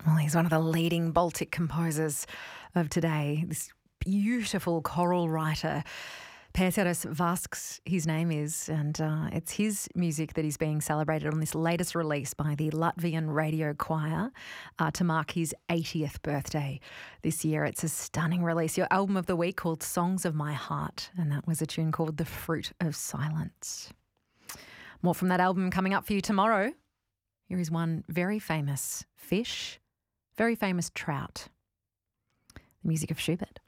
Well, he's one of the leading Baltic composers of today. This beautiful choral writer, Pēteris Vasks, his name is, and it's his music that is being celebrated on this latest release by the Latvian Radio Choir to mark his 80th birthday this year. It's a stunning release. Your album of the week called Songs of My Heart, and that was a tune called The Fruit of Silence. More from that album coming up for you tomorrow. Here is one very famous fish, very famous trout. The music of Schubert.